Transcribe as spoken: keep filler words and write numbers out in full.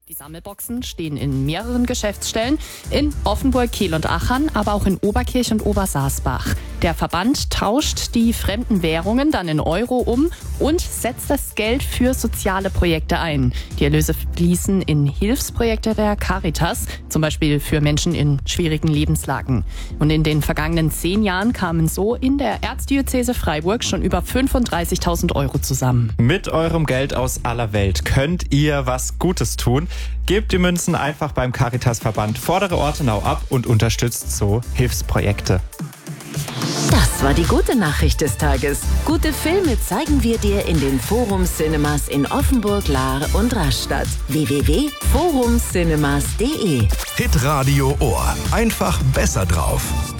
Die Sammelboxen stehen in mehreren Geschäftsstellen in Offenburg, Kehl und Achern, aber auch in Oberkirch und Obersaasbach. Der Verband tauscht die fremden Währungen dann in Euro um und setzt das Geld für soziale Projekte ein. Die Erlöse fließen in Hilfsprojekte der Caritas, zum Beispiel für Menschen in schwierigen Lebenslagen. Und in den vergangenen zehn Jahren kamen so in der Erzdiözese Freiburg schon über fünfunddreißigtausend Euro zusammen. Mit eurem Geld aus aller Welt könnt ihr was Gutes tun. Gebt die Münzen einfach beim Caritas-Verband Vordere Ortenau ab und unterstützt so Hilfsprojekte. Das war die gute Nachricht des Tages. Gute Filme zeigen wir dir in den Forum Cinemas in Offenburg, Lahr und Rastatt. w w w punkt forum cinemas punkt d e Hitradio Ohr. Einfach besser drauf.